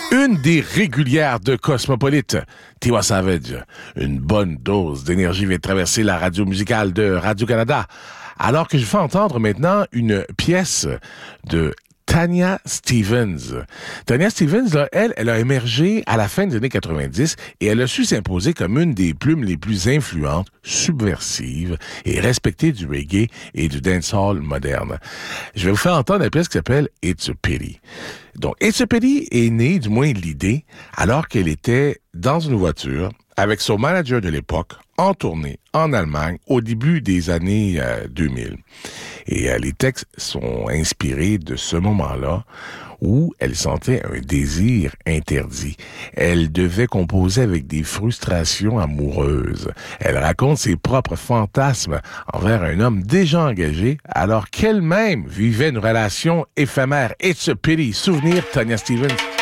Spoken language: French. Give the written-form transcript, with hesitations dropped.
Une des régulières de Cosmopolite, Tiwa Savage. Une bonne dose d'énergie vient de traverser la radio musicale de Radio-Canada. Alors que je fais entendre maintenant une pièce de Tanya Stephens. Tanya Stephens, là, elle a émergé à la fin des années 90 et elle a su s'imposer comme une des plumes les plus influentes, subversives et respectées du reggae et du dancehall moderne. Je vais vous faire entendre la pièce qui s'appelle It's a Pity. Donc, It's a Pity est née, du moins l'idée, alors qu'elle était dans une voiture avec son manager de l'époque, en tournée en Allemagne au début des années 2000. Et les textes sont inspirés de ce moment-là où elle sentait un désir interdit. Elle devait composer avec des frustrations amoureuses. Elle raconte ses propres fantasmes envers un homme déjà engagé alors qu'elle-même vivait une relation éphémère. It's a Pity. Souvenir, Tanya Stephens.